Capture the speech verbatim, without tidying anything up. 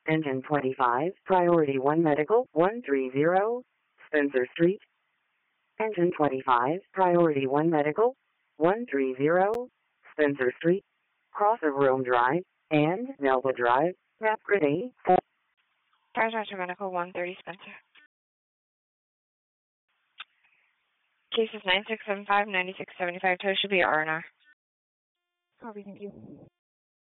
Engine twenty-five, Priority one Medical, one thirty, Spencer Street. Engine twenty-five, Priority one Medical, one thirty, Spencer Street, Cross of Rome Drive, and Nelva Drive, map grid A. Fire Doctor Medical, one thirty Spencer. Cases nine six seven five, nine six seven five, tow should be R and R. Copy, thank you.